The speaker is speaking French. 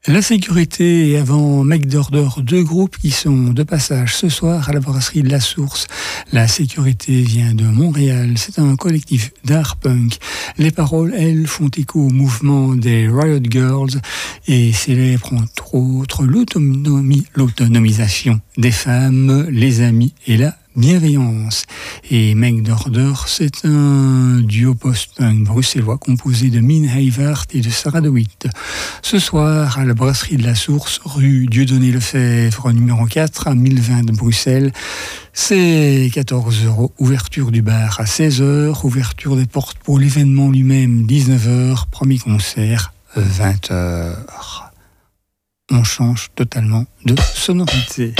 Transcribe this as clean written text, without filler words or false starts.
La sécurité et avant Make d'Order, deux groupes qui sont de passage ce soir à la brasserie de la Source. La sécurité vient de Montréal, c'est un collectif d'art punk. Les paroles, elles, font écho au mouvement des Riot Girls et célèbrent entre autres l'autonomisation des femmes, les amis et la bienveillance. Et Make d'Order, c'est un duo post-punk bruxellois composé de Min Heivart et de Sarah De Witt. Ce soir, à la brasserie de la Source, rue Dieudonné-Lefebvre, numéro 4, à 1020 de Bruxelles. C'est 14 €, ouverture du bar à 16 h, ouverture des portes pour l'événement lui-même 19 h, premier concert 20 h. On change totalement de sonorité.